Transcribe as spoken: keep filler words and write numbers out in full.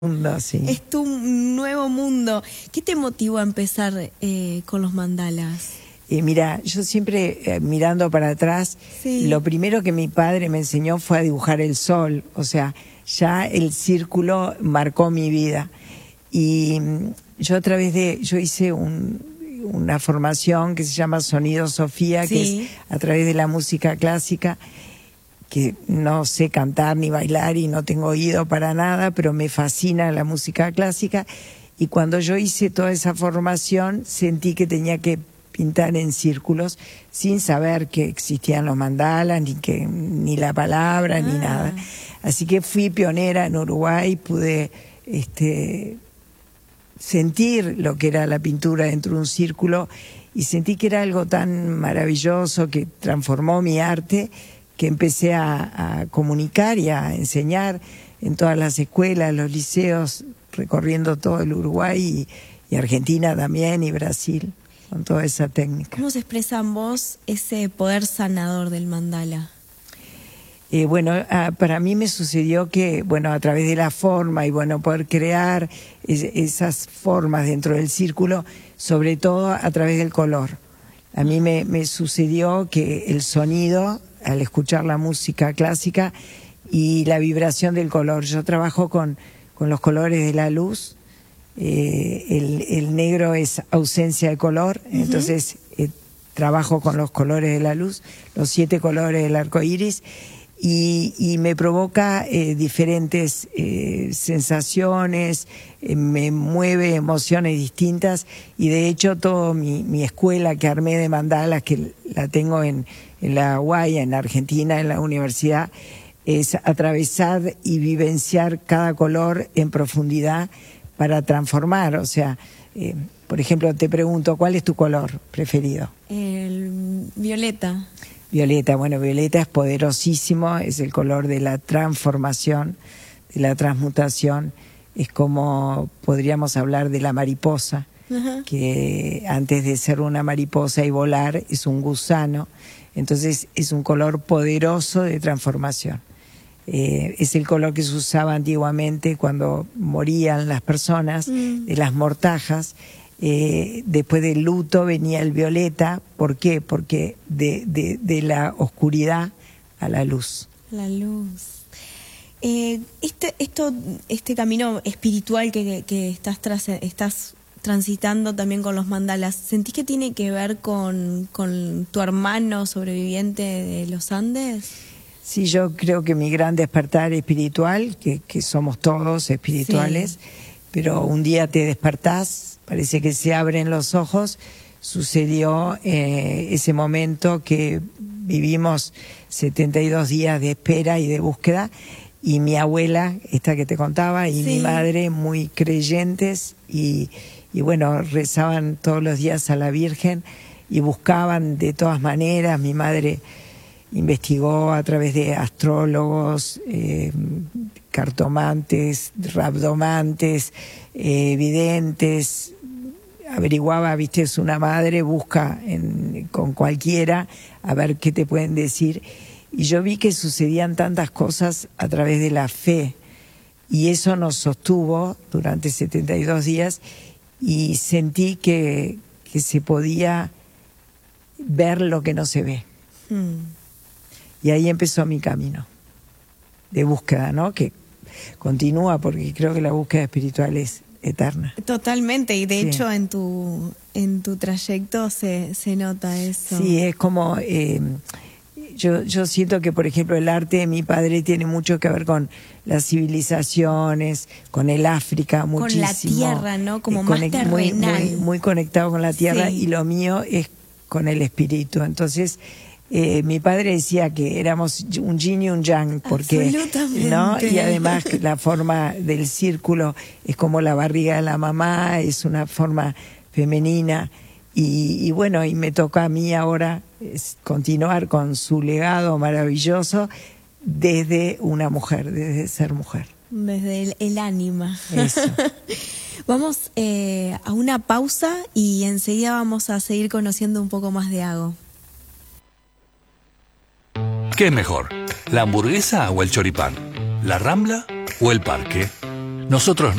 Mundo, sí. Es tu nuevo mundo. ¿Qué te motivó a empezar eh, con los mandalas? Eh, mira, yo siempre eh, mirando para atrás, Sí. lo primero que mi padre me enseñó fue a dibujar el sol, o sea, ya el círculo marcó mi vida. Y mm, yo a través de, yo hice un, una formación que se llama Sonido Sofía, Sí. que es a través de la música clásica, que no sé cantar ni bailar y no tengo oído para nada, pero me fascina la música clásica. Y cuando yo hice toda esa formación, sentí que tenía que pintar en círculos, sin saber que existían los mandalas, ni que ni la palabra, Ah. ni nada. Así que fui pionera en Uruguay, pude este, sentir lo que era la pintura dentro de un círculo, y sentí que era algo tan maravilloso que transformó mi arte, que empecé a, a comunicar y a enseñar en todas las escuelas, los liceos, recorriendo todo el Uruguay y, y Argentina también, y Brasil, con toda esa técnica. ¿Cómo se expresa en vos ese poder sanador del mandala? Eh, bueno, ah, para mí me sucedió que, bueno, a través de la forma y, bueno, poder crear es, esas formas dentro del círculo, sobre todo a través del color. A mí me, me sucedió que el sonido, al escuchar la música clásica, y la vibración del color. Yo trabajo con, con los colores de la luz. Eh, el, el negro es ausencia de color, uh-huh. Entonces eh, trabajo con los colores de la luz, los siete colores del arco iris, y, y me provoca eh, diferentes eh, sensaciones, eh, me mueve emociones distintas, y de hecho toda mi, mi escuela que armé de mandalas, que la tengo en, en la Guaya, en Argentina, en la universidad, es atravesar y vivenciar cada color en profundidad para transformar. O sea, eh, por ejemplo, te pregunto, ¿cuál es tu color preferido? El violeta. Violeta, bueno, violeta es poderosísimo, es el color de la transformación, de la transmutación. Es como podríamos hablar de la mariposa, uh-huh. que antes de ser una mariposa y volar es un gusano. Entonces es un color poderoso de transformación. Eh, es el color que se usaba antiguamente cuando morían las personas, mm. de las mortajas. Eh, después del luto venía el violeta. ¿Por qué? Porque de, de, de la oscuridad a la luz. La luz. Eh, este, esto, este camino espiritual que, que estás, tras, estás transitando también con los mandalas, ¿sentís que tiene que ver con, con tu hermano sobreviviente de los Andes? Sí, yo creo que mi gran despertar espiritual, que, que somos todos espirituales, sí. Pero un día te despertás, parece que se abren los ojos. Sucedió eh, ese momento que vivimos setenta y dos días de espera y de búsqueda, y mi abuela, esta que te contaba, y sí. mi madre, muy creyentes, y, y bueno, rezaban todos los días a la Virgen y buscaban de todas maneras. Mi madre investigó a través de astrólogos, eh, cartomantes, rabdomantes, eh, videntes, averiguaba, viste, es una madre, busca en, con cualquiera a ver qué te pueden decir. Y yo vi que sucedían tantas cosas a través de la fe, y eso nos sostuvo durante setenta y dos días, y sentí que, que se podía ver lo que no se ve. Hmm. Y ahí empezó mi camino de búsqueda, ¿no? Que continúa, porque creo que la búsqueda espiritual es eterna. Totalmente, y de sí. hecho en tu en tu trayecto se, se nota eso. Sí, es como... Eh, yo, yo siento que, por ejemplo, el arte de mi padre tiene mucho que ver con las civilizaciones, con el África, muchísimo. Con la tierra, ¿no? Como eh, más conect, terrenal. Muy, muy, muy conectado con la tierra, sí. Y lo mío es con el espíritu. Entonces... Eh, mi padre decía que éramos un yin y un yang, porque, ¿no? Y además la forma del círculo es como la barriga de la mamá, es una forma femenina, y, y bueno, y me toca a mí ahora es continuar con su legado maravilloso desde una mujer, desde ser mujer. Desde el, el ánima. Eso. Vamos eh, a una pausa y enseguida vamos a seguir conociendo un poco más de Ago. ¿Qué es mejor? ¿La hamburguesa o el choripán? ¿La Rambla o el parque? Nosotros